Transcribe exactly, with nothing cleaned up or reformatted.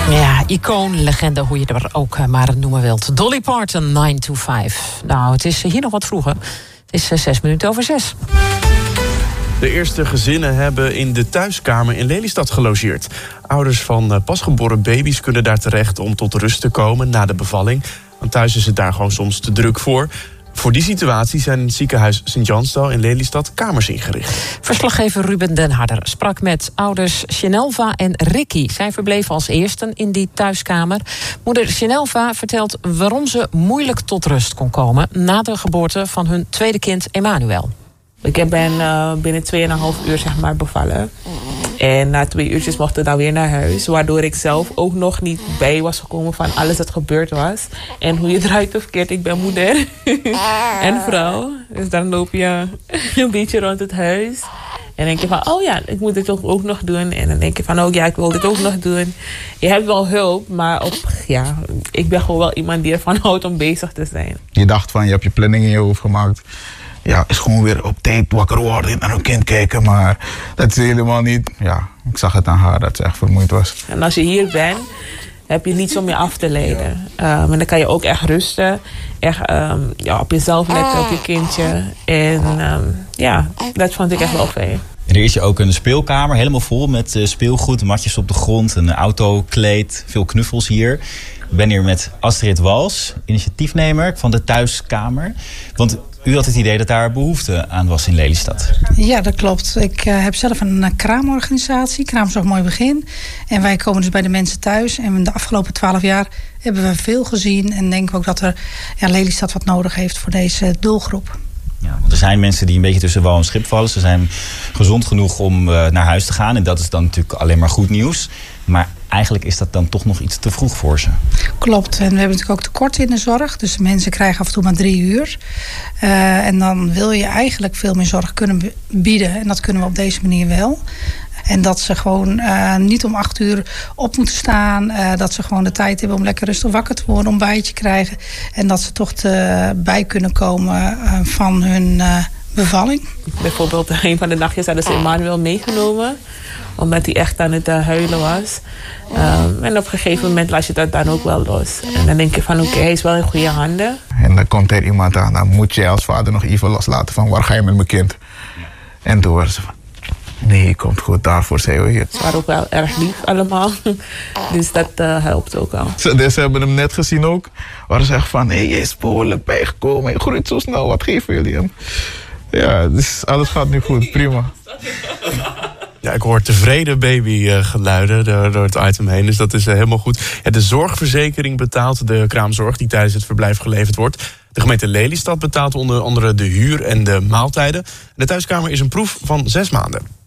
Ja, icoon, legende, hoe je er ook maar noemen wilt. Dolly Parton, nine to five. Nou, het is hier nog wat vroeger. Het is zes minuten over zes. De eerste gezinnen hebben in de thuiskamer in Lelystad gelogeerd. Ouders van pasgeboren baby's kunnen daar terecht om tot rust te komen na de bevalling. Want thuis is het daar gewoon soms te druk voor. Voor die situatie zijn in het ziekenhuis Sint-Jansdal in Lelystad kamers ingericht. Verslaggever Ruben den Harder sprak met ouders Shenelva en Ricky. Zij verbleven als eersten in die thuiskamer. Moeder Shenelva vertelt waarom ze moeilijk tot rust kon komen na de geboorte van hun tweede kind Emmanuel. Ik ben uh, binnen tweeënhalf uur zeg maar bevallen. En na twee uurtjes mochten we dan weer naar huis. Waardoor ik zelf ook nog niet bij was gekomen van alles wat gebeurd was. En hoe je eruit of keert. Ik ben moeder en vrouw. Dus dan loop je een beetje rond het huis. En denk je van, oh ja, ik moet dit ook, ook nog doen. En dan denk je van, oh ja, ik wil dit ook nog doen. Je hebt wel hulp, maar op, ja, ik ben gewoon wel iemand die ervan houdt om bezig te zijn. Je dacht van, je hebt je planning in je hoofd gemaakt. Ja, is gewoon weer op tijd wakker worden, naar een kind kijken. Maar dat is helemaal niet. Ja, ik zag het aan haar dat ze echt vermoeid was. En als je hier bent, heb je niets om je af te leiden. Ja. Um, en dan kan je ook echt rusten. Echt um, ja, op jezelf letten, op je kindje. En um, ja, dat vond ik echt wel fijn. En er is je ook een speelkamer, helemaal vol met uh, speelgoed, matjes op de grond, een autokleed, veel knuffels hier. Ik ben hier met Astrid Wals, initiatiefnemer van de thuiskamer. Want u had het idee dat daar behoefte aan was in Lelystad. Ja, dat klopt. Ik uh, heb zelf een uh, kraamorganisatie, Kraamzorg Mooi Begin. En wij komen dus bij de mensen thuis. En de afgelopen twaalf jaar hebben we veel gezien. En denken we ook dat er ja, Lelystad wat nodig heeft voor deze doelgroep. Ja, want er zijn mensen die een beetje tussen wal en schip vallen. Ze zijn gezond genoeg om uh, naar huis te gaan. En dat is dan natuurlijk alleen maar goed nieuws. Maar eigenlijk is dat dan toch nog iets te vroeg voor ze. Klopt. En we hebben natuurlijk ook tekorten in de zorg. Dus mensen krijgen af en toe maar drie uur. Uh, en dan wil je eigenlijk veel meer zorg kunnen bieden. En dat kunnen we op deze manier wel. En dat ze gewoon uh, niet om acht uur op moeten staan. Uh, dat ze gewoon de tijd hebben om lekker rustig wakker te worden. Een ontbijtje krijgen. En dat ze toch te, bij kunnen komen uh, van hun uh, bevalling. Bijvoorbeeld een van de nachtjes hadden ze Emmanuel meegenomen. Omdat hij echt aan het uh, huilen was. Um, en op een gegeven moment las je dat dan ook wel los. En dan denk je van oké, okay, hij is wel in goede handen. En dan komt er iemand aan. Dan moet je als vader nog even loslaten van waar ga je met mijn kind? En toen waren ze van nee, komt goed, daarvoor zijn we hier. Ze waren ook wel erg lief allemaal. Dus dat uh, helpt ook al. Ze, dus ze hebben hem net gezien ook. Waar ze echt van, hé, hey, je is behoorlijk bijgekomen. Je groeit zo snel, wat geven jullie hem? Ja, dus alles gaat nu goed, prima. Ja, ik hoor tevreden babygeluiden door, door het item heen. Dus dat is uh, helemaal goed. Ja, de zorgverzekering betaalt de kraamzorg die tijdens het verblijf geleverd wordt. De gemeente Lelystad betaalt onder andere de huur en de maaltijden. De thuiskamer is een proef van zes maanden.